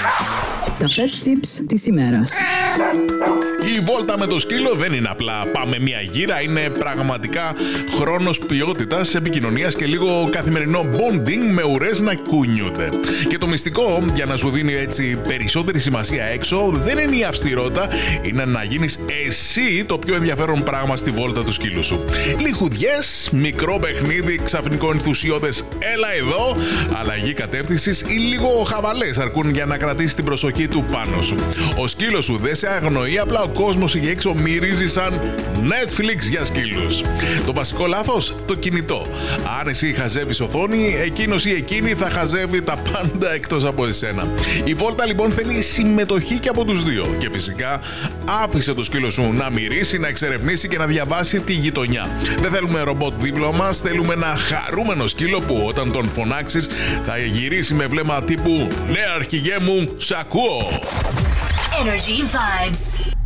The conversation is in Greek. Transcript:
Τα pet tips της ημέρας. Η βόλτα με το σκύλο δεν είναι απλά πάμε μια γύρα, είναι πραγματικά χρόνος ποιότητας, επικοινωνίας και λίγο καθημερινό bonding με ουρές να κουνιούνται. Και το μυστικό για να σου δίνει έτσι περισσότερη σημασία έξω δεν είναι η αυστηρότητα, είναι να γίνεις εσύ το πιο ενδιαφέρον πράγμα στη βόλτα του σκύλου σου. Λιχουδιές, μικρό παιχνίδι, ξαφνικό ενθουσιώδες έλα εδώ, αλλαγή κατεύθυνσης ή λίγο χαβαλές αρκούν για να κρατήσεις την προσοχή του πάνω σου. Ο σκύλος σου δεν σε αγνοεί, απλά ο κόσμος εκεί έξω μυρίζει σαν Netflix για σκύλους. Το βασικό λάθος, το κινητό. Αν εσύ χαζεύεις οθόνη, εκείνος ή εκείνη θα χαζεύει τα πάντα εκτός από εσένα. Η βόλτα λοιπόν θέλει συμμετοχή και από τους δύο. Και φυσικά άφησε το σκύλο σου να μυρίσει, να εξερευνήσει και να διαβάσει τη γειτονιά. Δεν θέλουμε ρομπότ δίπλα μας, θέλουμε ένα χαρούμενο σκύλο που όταν τον φωνάξεις θα γυρίσει με βλέμμα τύπου «Ναι αρχηγέ μου, σ' ακούω». Energy Vibes.